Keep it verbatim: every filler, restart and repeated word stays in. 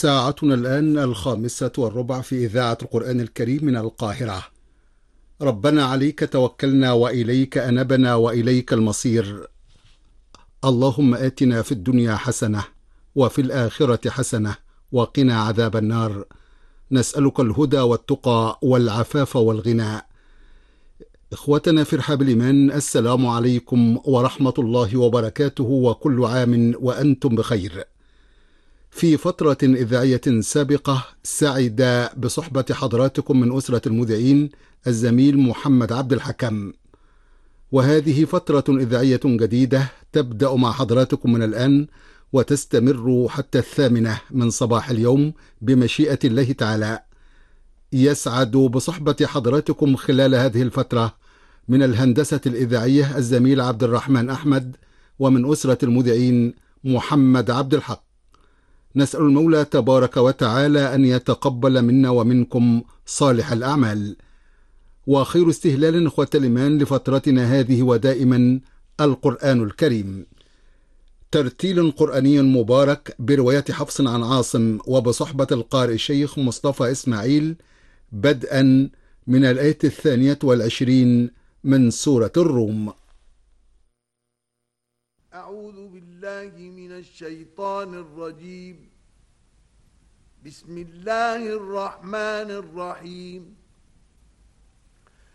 ساعتنا الآن الخامسة والربع في إذاعة القرآن الكريم من القاهرة. ربنا عليك توكلنا وإليك أنبنا وإليك المصير. اللهم آتنا في الدنيا حسنة وفي الآخرة حسنة وقنا عذاب النار. نسألك الهدى والتقى والعفاف والغنى. إخوتنا في رحاب الإيمان، السلام عليكم ورحمة الله وبركاته، وكل عام وأنتم بخير. في فترة إذاعية سابقة سعد بصحبة حضراتكم من أسرة المذيعين الزميل محمد عبد الحكم، وهذه فترة إذاعية جديدة تبدأ مع حضراتكم من الآن وتستمر حتى الثامنة من صباح اليوم بمشيئة الله تعالى. يسعد بصحبة حضراتكم خلال هذه الفترة من الهندسة الإذاعية الزميل عبد الرحمن أحمد، ومن أسرة المذيعين محمد عبد الحق. نسأل المولى تبارك وتعالى أن يتقبل منا ومنكم صالح الأعمال. وخير استهلال إخوة الإيمان لفترتنا هذه ودائما القرآن الكريم، ترتيل قرآني مبارك برواية حفص عن عاصم وبصحبة القارئ الشيخ مصطفى إسماعيل، بدءا من الآية الثانية والعشرين من سورة الروم. أعوذ بالله من الشيطان الرجيم. بسم الله الرحمن الرحيم.